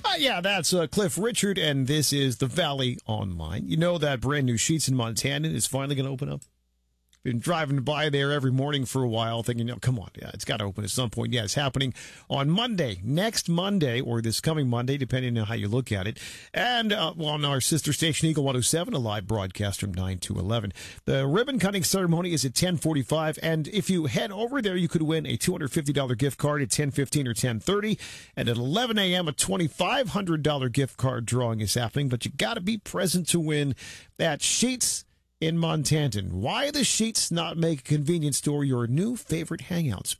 Yeah, that's Cliff Richard, and this is the Valley Online. You know that brand new Sheetz in Montana is finally going to open up? Been driving by there every morning for a while thinking, come on, yeah, it's got to open at some point. Yeah, it's happening on Monday, next Monday, or this coming Monday, depending on how you look at it. And on our sister station, Eagle 107, a live broadcast from 9 to 11. The ribbon cutting ceremony is at 10:45, and if you head over there, you could win a $250 gift card at 10:15 or 10:30, and at 11 a.m., a $2,500 gift card drawing is happening, but you got to be present to win at Sheetz in Montana. Why the Sheetz not make a convenience store your new favorite hangout spot?